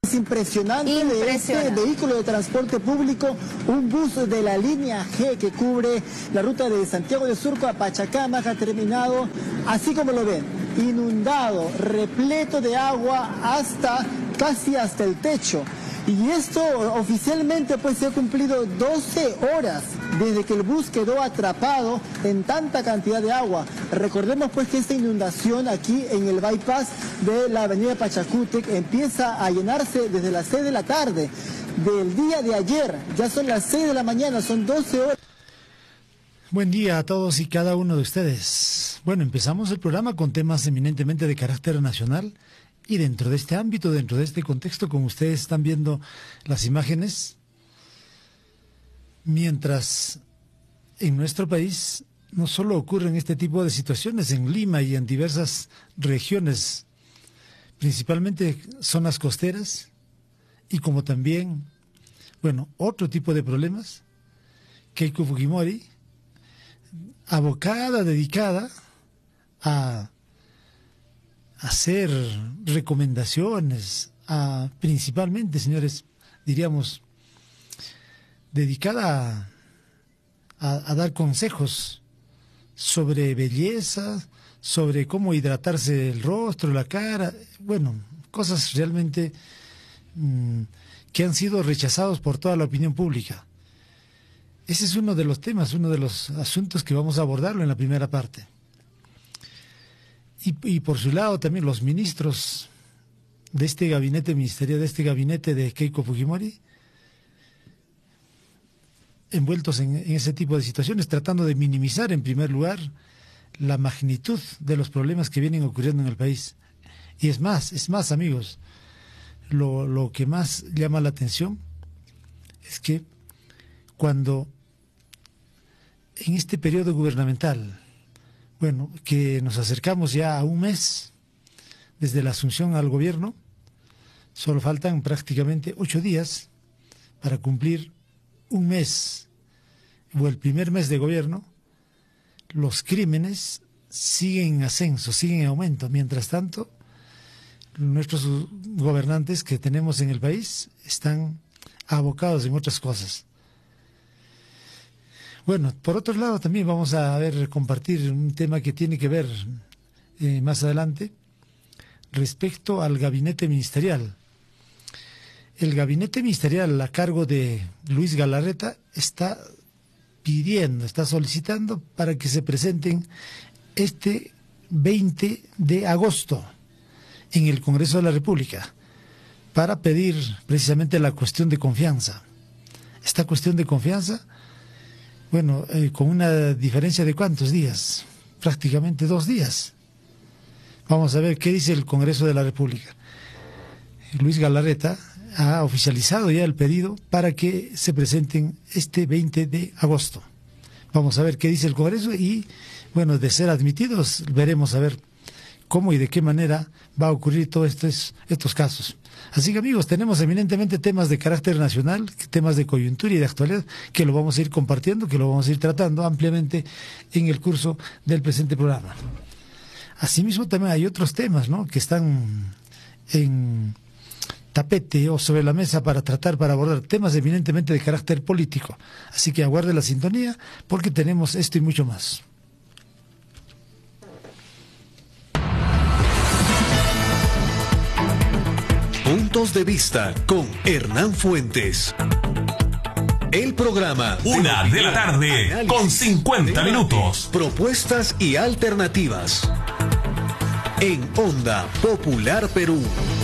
Es impresionante de este vehículo de transporte público, un bus de la línea G que cubre la ruta de Santiago de Surco a Pachacamac ha terminado, así como lo ven, inundado, repleto de agua casi hasta el techo. Y esto oficialmente pues se ha cumplido 12 horas desde que el bus quedó atrapado en tanta cantidad de agua. Recordemos pues que esta inundación aquí en el bypass de la avenida Pachacútec empieza a llenarse desde las 6 de la tarde del día de ayer. Ya son las 6 de la mañana, son 12 horas. Buen día a todos y cada uno de ustedes. Bueno, empezamos el programa con temas eminentemente de carácter nacional. Y dentro de este ámbito, dentro de este contexto, como ustedes están viendo las imágenes, mientras en nuestro país no solo ocurren este tipo de situaciones, en Lima y en diversas regiones, principalmente zonas costeras, y como también, bueno, otro tipo de problemas, Keiko Fujimori, abocada, dedicada a hacer recomendaciones, principalmente, señores, diríamos, dedicada a dar consejos sobre belleza, sobre cómo hidratarse el rostro, la cara, bueno, cosas realmente que han sido rechazados por toda la opinión pública. Ese es uno de los temas, uno de los asuntos que vamos a abordarlo en la primera parte. Y por su lado también los ministros de este gabinete ministerial, de este gabinete de Keiko Fujimori, envueltos en ese tipo de situaciones, tratando de minimizar en primer lugar la magnitud de los problemas que vienen ocurriendo en el país. Y es más amigos, lo que más llama la atención es que cuando en este periodo gubernamental, bueno, que nos acercamos ya a un mes desde la asunción al gobierno, solo faltan prácticamente 8 días para cumplir un mes, o el primer mes de gobierno. Los crímenes siguen en ascenso, siguen en aumento. Mientras tanto, nuestros gobernantes que tenemos en el país están abocados en otras cosas. Bueno, por otro lado también vamos a compartir un tema que tiene que ver más adelante respecto al gabinete ministerial. El gabinete ministerial a cargo de Luis Galarreta está solicitando para que se presenten este 20 de agosto en el Congreso de la República para pedir precisamente la cuestión de confianza. Esta cuestión de confianza, bueno, con una diferencia de ¿cuántos días? Prácticamente 2 días. Vamos a ver qué dice el Congreso de la República. Luis Galarreta ha oficializado ya el pedido para que se presenten este 20 de agosto. Vamos a ver qué dice el Congreso y, bueno, de ser admitidos, veremos a ver cómo y de qué manera va a ocurrir todos estos casos. Así que, amigos, tenemos eminentemente temas de carácter nacional, temas de coyuntura y de actualidad, que lo vamos a ir compartiendo, que lo vamos a ir tratando ampliamente en el curso del presente programa. Asimismo, también hay otros temas, ¿no?, que están en tapete o sobre la mesa para abordar temas eminentemente de carácter político. Así que aguarde la sintonía, porque tenemos esto y mucho más. Puntos de vista con Hernán Fuentes. El programa 1 de la tarde análisis, con 50 minutos. Propuestas y alternativas. En Onda Popular Perú.